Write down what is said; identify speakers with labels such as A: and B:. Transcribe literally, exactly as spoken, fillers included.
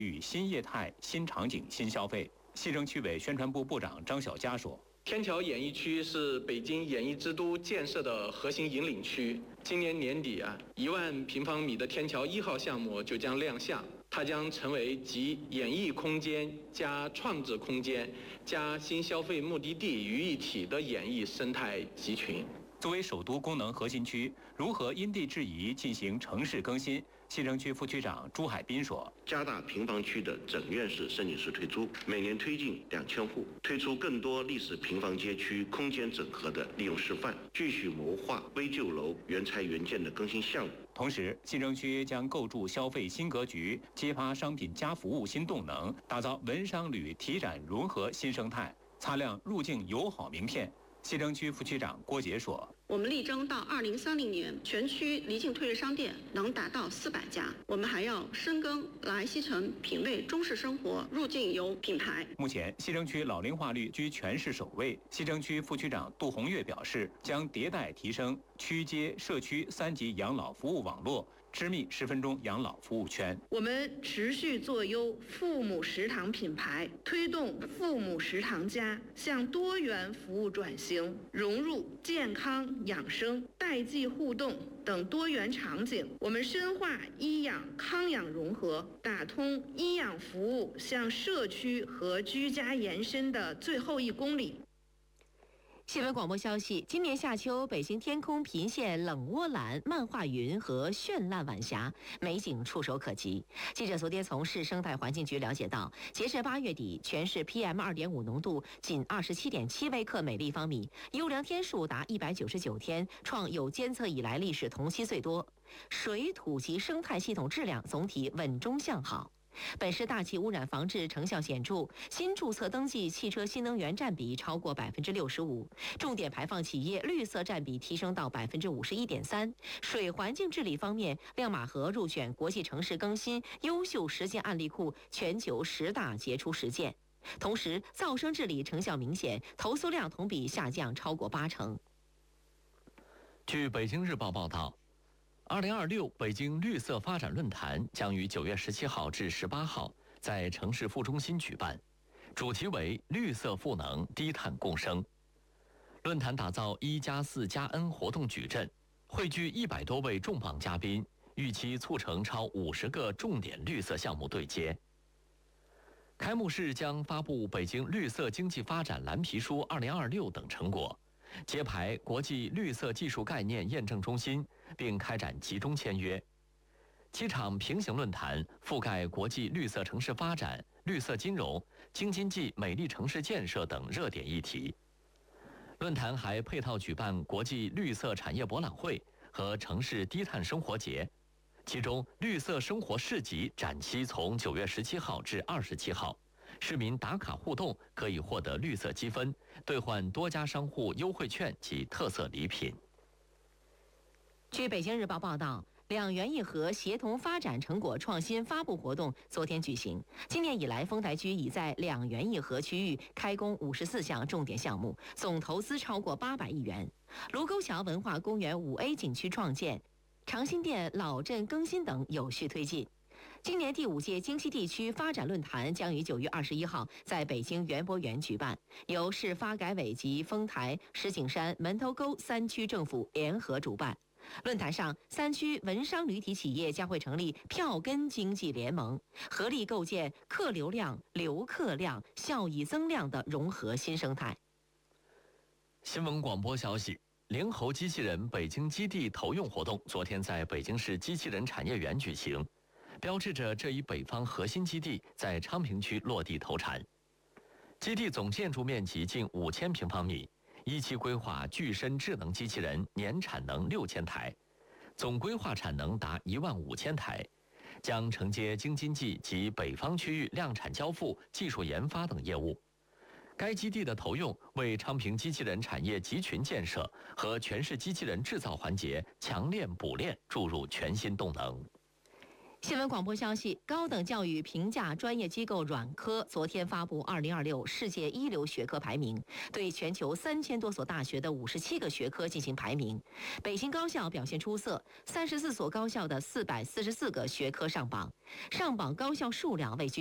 A: 与新业态、新场景、新消费。西城区委宣传部部长张晓佳说。
B: 天桥演艺区是北京演艺之都建设的核心引领区。今年年底啊，一万平方米的天桥一号项目就将亮相，它将成为集演艺空间加创制空间加新消费目的地于一体的演艺生态集群。
A: 作为首都功能核心区，如何因地制宜进行城市更新？西城区副区长朱海滨说：“
C: 加大平房区的整院式申请式推出，每年推进两千户，推出更多历史平房街区空间整合的利用示范，继续谋划危旧楼原拆原建的更新项目。
A: 同时，西城区将构筑消费新格局，激发商品加服务新动能，打造文商旅体展融合新生态，擦亮入境友好名片。”西城区副区长郭杰说：“
D: 我们力争到二零三零年，全区离境退税商店能达到四百家。我们还要深耕来西城品味中式生活入境游品牌。”
A: 目前，西城区老龄化率居全市首位。西城区副区长杜红月表示，将迭代提升区街社区三级养老服务网络，织密十分钟养老服务圈。
E: 我们持续做优父母食堂品牌，推动父母食堂家向多元服务转型。融入健康、养生、代际互动等多元场景，我们深化医养康养融合，打通医养服务向社区和居家延伸的最后一公里。
F: 新闻广播消息：今年夏秋，北京天空频现冷涡蓝、漫画云和绚烂晚霞，美景触手可及。记者昨天从市生态环境局了解到，截至八月底，全市 P M 二点五 浓度仅二十七点七微克每立方米，优良天数达一百九十九天，创有监测以来历史同期最多。水土及生态系统质量总体稳中向好。本市大气污染防治成效显著，新注册登记汽车新能源占比超过百分之六十五，重点排放企业绿色占比提升到百分之五十一点三。水环境治理方面，亮马河入选国际城市更新优秀实践案例库全球十大杰出实践。同时，噪声治理成效明显，投诉量同比下降超过八成。
G: 据北京日报报道，二零二六北京绿色发展论坛将于九月十七号至十八号在城市副中心举办，主题为绿色赋能，低碳共生。论坛打造一加四加 N 活动矩阵，汇聚一百多位重磅嘉宾，预期促成超五十个重点绿色项目对接。开幕式将发布北京绿色经济发展蓝皮书二零二六等成果，揭牌国际绿色技术概念验证中心，并开展集中签约。七场平行论坛覆盖国际绿色城市发展、绿色金融、京津冀美丽城市建设等热点议题。论坛还配套举办国际绿色产业博览会和城市低碳生活节，其中绿色生活市集展期从九月十七号至二十七号。市民打卡互动可以获得绿色积分，兑换多家商户优惠券及特色礼品。
F: 据北京日报报道，两园一河协同发展成果创新发布活动昨天举行。今年以来，丰台区已在两园一河区域开工五十四项重点项目，总投资超过八百亿元。卢沟桥文化公园五 A 景区创建、长辛店老镇更新等有序推进。今年第五届京西地区发展论坛将于九月二十一号在北京园博园举办，由市发改委及丰台、石景山、门头沟三区政府联合主办。论坛上，三区文商旅体企业将会成立票根经济联盟，合力构建客流量、留客量、效益增量的融合新生态。
G: 新闻广播消息：灵猴机器人北京基地投用活动昨天在北京市机器人产业园举行，标志着这一北方核心基地在昌平区落地投产。基地总建筑面积近五千平方米，一期规划具身智能机器人年产能六千台，总规划产能达一万五千台，将承接京津冀及北方区域量产交付、技术研发等业务。该基地的投用为昌平机器人产业集群建设和全市机器人制造环节强链补链注入全新动能。
F: 新闻广播消息：高等教育评价专业机构软科昨天发布二零二六世界一流学科排名，对全球三千多所大学的五十七个学科进行排名。北京高校表现出色，三十四所高校的四百四十四个学科上榜，上榜高校数量位居